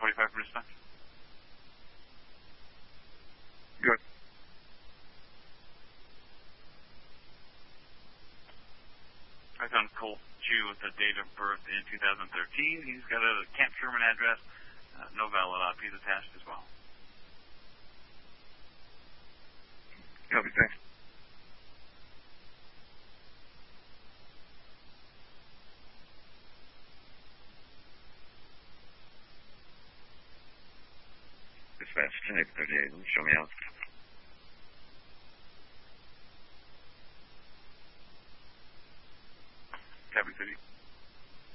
45 for dispatch. Good. I found Colt Chu with the date of birth in 2013. He's got a Camp Sherman address. No valid op. He's attached as well. Copy, thanks. Dispatch 1038, show me out.